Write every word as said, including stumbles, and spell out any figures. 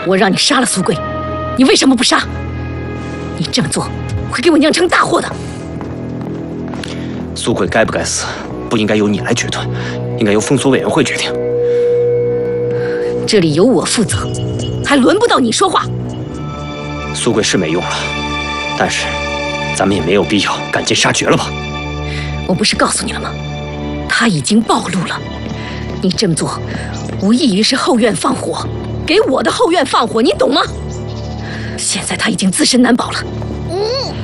我让你杀了苏贵，你为什么不杀？你这么做会给我酿成大祸的。 苏贵该不该死，不应该由你来决断，应该由封锁委员会决定。 这里由我负责，还轮不到你说话。 苏贵是没用了，但是咱们也没有必要赶尽杀绝了吧？ 我不是告诉你了吗？他已经暴露了，你这么做无异于是后院放火，给我的后院放火，你懂吗？现在他已经自身难保了。